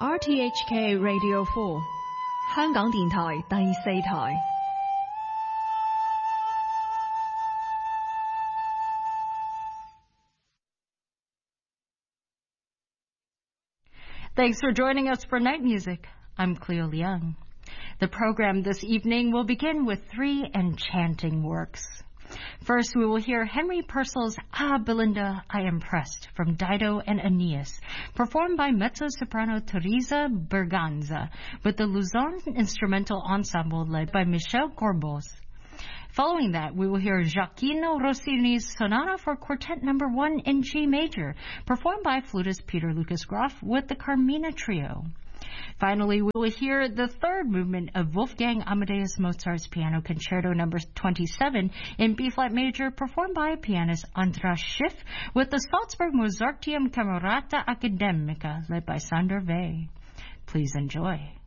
RTHK Radio 4香港電台第四台。 Thanks for joining us for Night Music. I'm Cleo Liang. The program this evening will begin with 3 enchanting works. First, we will hear Henry Purcell's Ah, Belinda, I Am Pressed from Dido and Aeneas, performed by mezzo-soprano Teresa Berganza with the Luzon Instrumental Ensemble led by Michel Corbos. Following that, we will hear Gioacchino Rossini's Sonata for Quartet No. 1 in G major, performed by flutist Peter Lucas Groff with the Carmina Trio. Finally, we will hear the third movement of Wolfgang Amadeus Mozart's Piano Concerto No. 27 in B-flat major, performed by pianist Andras Schiff with the Salzburg Mozarteum Camerata Academica led by Sander Wey. Please enjoy.